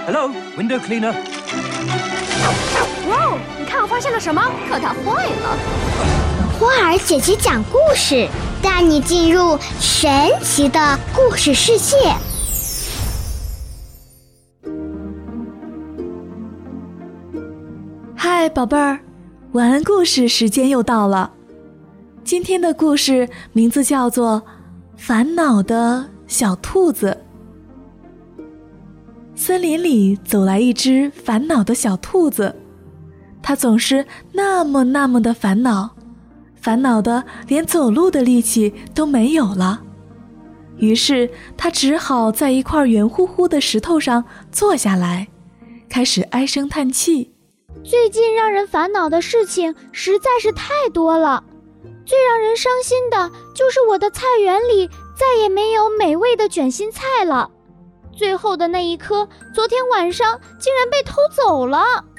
Hello, window cleaner. 哇哦，你看我发现了什么？可它坏了。 花儿姐姐讲故事，带你进入神奇的故事世界。 嗨，宝贝儿，晚安故事时间又到了。今天的故事名字叫做《烦恼的小兔子》。森林里走来一只烦恼的小兔子，它总是那么的烦恼，烦恼的连走路的力气都没有了。于是它只好在一块圆乎乎的石头上坐下来，开始唉声叹气。 最近让人烦恼的事情实在是太多了，最让人伤心的就是我的菜园里再也没有美味的卷心菜了。最后的那一颗，昨天晚上竟然被偷走了。